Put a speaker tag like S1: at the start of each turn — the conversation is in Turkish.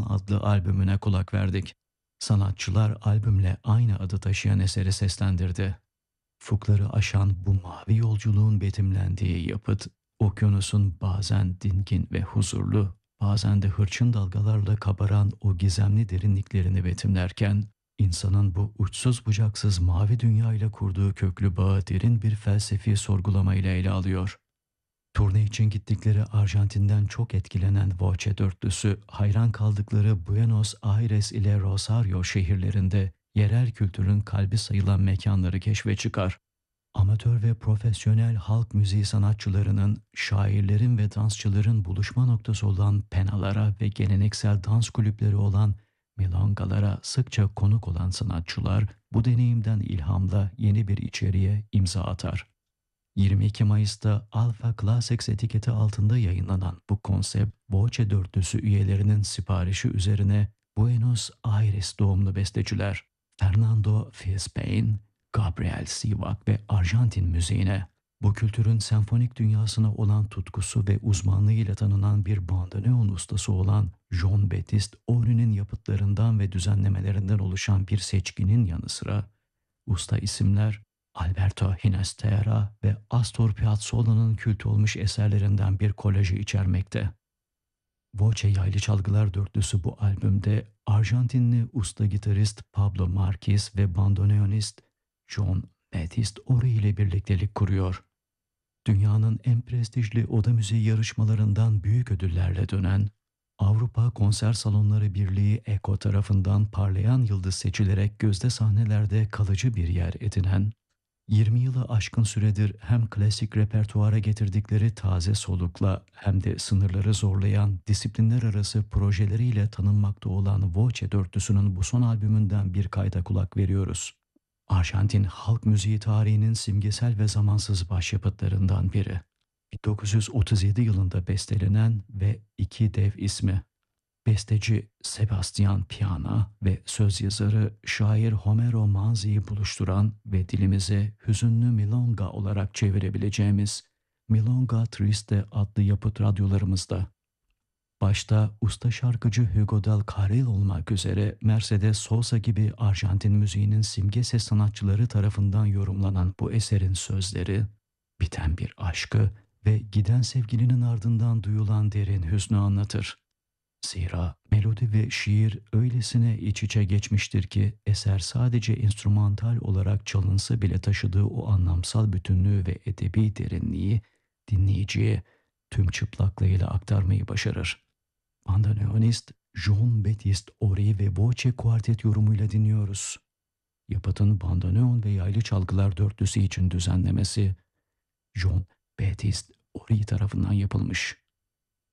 S1: adlı albümüne kulak verdik. Sanatçılar albümle aynı adı taşıyan eseri seslendirdi. Ufukları aşan bu mavi yolculuğun betimlendiği yapıt, okyanusun bazen dingin ve huzurlu, bazen de hırçın dalgalarla kabaran o gizemli derinliklerini betimlerken, insanın bu uçsuz bucaksız mavi dünya ile kurduğu köklü bağı derin bir felsefi sorgulamayla ele alıyor. Turne için gittikleri Arjantin'den çok etkilenen Voce dörtlüsü, hayran kaldıkları Buenos Aires ile Rosario şehirlerinde yerel kültürün kalbi sayılan mekanları keşfe çıkar. Amatör ve profesyonel halk müziği sanatçılarının, şairlerin ve dansçıların buluşma noktası olan penalara ve geleneksel dans kulüpleri olan milongalara sıkça konuk olan sanatçılar bu deneyimden ilhamla yeni bir içeriğe imza atar. 22 Mayıs'ta Alpha Classics etiketi altında yayınlanan bu konsept, Voce dörtlüsü üyelerinin siparişi üzerine Buenos Aires doğumlu besteciler Fernando Fispain, Gabriel Sivak ve Arjantin müziğine, bu kültürün senfonik dünyasına olan tutkusu ve uzmanlığıyla tanınan bir bandoneon ustası olan John Batiste Ory'nin yapıtlarından ve düzenlemelerinden oluşan bir seçkinin yanı sıra, usta isimler Alberto Ginastera ve Astor Piazzolla'nın kült olmuş eserlerinden bir kolajı içermekte. Voce Yaylı Çalgılar Dörtlüsü bu albümde Arjantinli usta gitarist Pablo Marquez ve bandoneonist John Batiste Ory ile birliktelik kuruyor. Dünyanın en prestijli oda müziği yarışmalarından büyük ödüllerle dönen, Avrupa Konser Salonları Birliği EKO tarafından parlayan yıldız seçilerek gözde sahnelerde kalıcı bir yer edinen, 20 yılı aşkın süredir hem klasik repertuara getirdikleri taze solukla hem de sınırları zorlayan disiplinler arası projeleriyle tanınmakta olan Voce dörtlüsünün bu son albümünden bir kayda kulak veriyoruz. Arjantin halk müziği tarihinin simgesel ve zamansız başyapıtlarından biri. 1937 yılında bestelenen ve iki dev ismi, besteci Sebastian Piana ve söz yazarı şair Homero Manzi'yi buluşturan ve dilimize hüzünlü milonga olarak çevirebileceğimiz Milonga Triste adlı yapıt radyolarımızda. Başta usta şarkıcı Hugo del Carril olmak üzere Mercedes Sosa gibi Arjantin müziğinin simge ses sanatçıları tarafından yorumlanan bu eserin sözleri, biten bir aşkı ve giden sevgilinin ardından duyulan derin hüznü anlatır. Zira melodi ve şiir öylesine iç içe geçmiştir ki eser sadece enstrümantal olarak çalınsa bile taşıdığı o anlamsal bütünlüğü ve edebi derinliği dinleyiciye tüm çıplaklığıyla aktarmayı başarır. Bandoneonist John Batiste Ory ve Voce kuartet yorumuyla dinliyoruz. Yapıtın bandoneon ve yaylı çalgılar dörtlüsü için düzenlemesi John Batiste Ory tarafından yapılmış.